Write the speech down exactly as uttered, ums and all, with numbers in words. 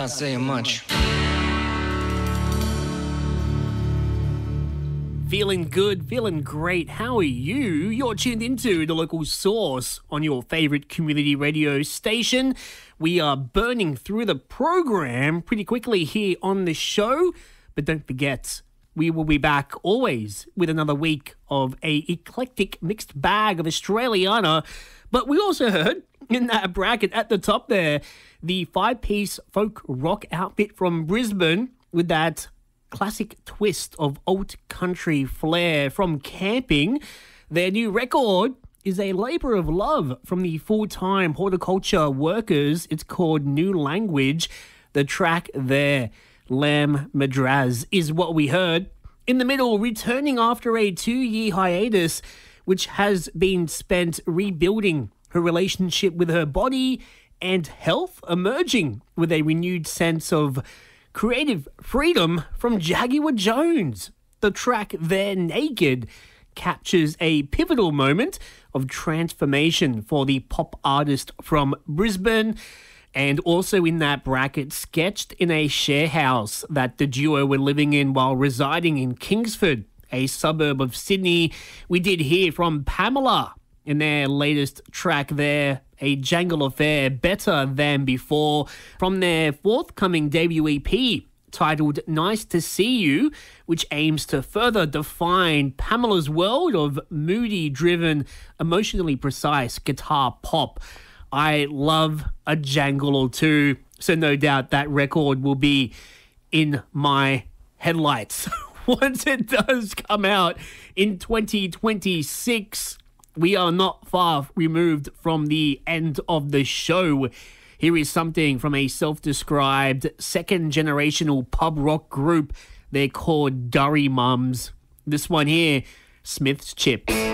not saying much. Feeling good, feeling great. How are you? You're tuned into The Local Source on your favourite community radio station. We are burning through the program pretty quickly here on the show, but don't forget, we will be back always with another week of a eclectic mixed bag of Australiana. But we also heard in that bracket at the top there, the five-piece folk rock outfit from Brisbane with that classic twist of old country flair from Camping. Their new record is a labour of love from the full-time horticulture workers. It's called New Language. The track there, Lamb Madraz, is what we heard. In the middle, returning after a two-year hiatus, which has been spent rebuilding her relationship with her body and health, emerging with a renewed sense of creative freedom from Jaguar Jones. The track They're Naked captures a pivotal moment of transformation for the pop artist from Brisbane. And also in that bracket, sketched in a share house that the duo were living in while residing in Kingsford, a suburb of Sydney, we did hear from Pamela in their latest track there, A Jangle Affair, Better Than Before, from their forthcoming debut E P titled Nice to See You, which aims to further define Pamela's world of moody-driven, emotionally precise guitar pop. I love a jangle or two, so no doubt that record will be in my headlights once it does come out in twenty twenty-six. We are not far removed from the end of the show. Here is something from a self-described second-generational pub rock group. They're called Durry Mums. This one here, Smith's Chip.